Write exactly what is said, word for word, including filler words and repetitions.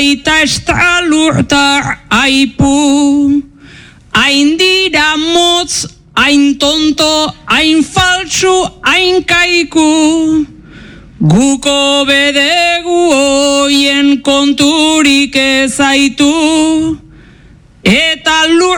aita estalurta aipu. Hain dira motz, hain tonto, hain faltsu, hain kaiku. Guko bedegu hoien konturik ezaitu. Eta lur